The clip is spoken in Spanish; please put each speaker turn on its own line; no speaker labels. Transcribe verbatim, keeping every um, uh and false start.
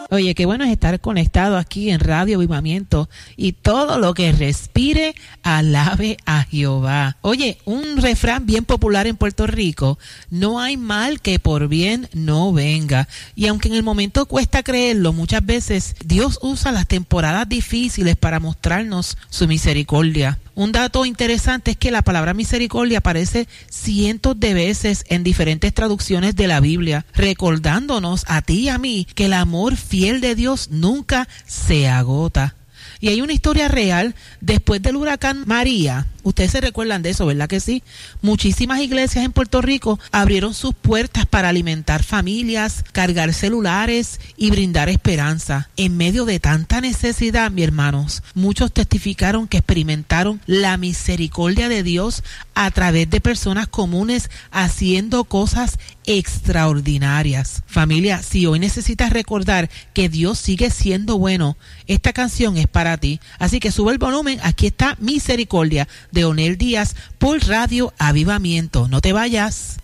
Oye, qué bueno es estar conectado aquí en Radio Avivamiento y todo lo que respire, alabe a Jehová. Oye, un refrán bien popular en Puerto Rico: no hay mal que por bien no venga. Y aunque en el momento cuesta creerlo, muchas veces Dios usa las temporadas difíciles para mostrarnos su misericordia. Un dato interesante es que la palabra misericordia aparece cientos de veces en diferentes traducciones de la Biblia, recordándonos a ti y a mí que el amor fiel de Dios nunca se agota. Y hay una historia real. Después del huracán María, ustedes se recuerdan de eso, ¿verdad que sí? Muchísimas iglesias en Puerto Rico abrieron sus puertas para alimentar familias, cargar celulares y brindar esperanza. En medio de tanta necesidad, mis hermanos, muchos testificaron que experimentaron la misericordia de Dios a través de personas comunes haciendo cosas extraordinarias. Familia, si hoy necesitas recordar que Dios sigue siendo bueno, esta canción es para ti. Así que sube el volumen. Aquí está Misericordia de Onel Díaz por Radio Avivamiento. No te vayas.